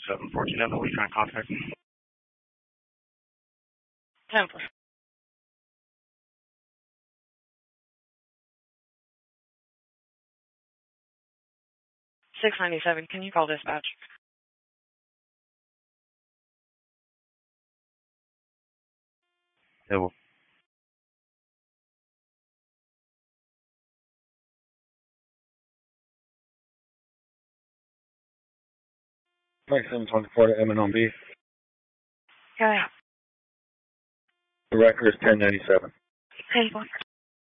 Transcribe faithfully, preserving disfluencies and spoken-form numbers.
seven fourteen Echo, we trying to contact. ten. six ninety-seven, can you call dispatch? Yeah, well. Mike seven twenty-four to M and on B. Okay. The record is ten ninety-seven. ten.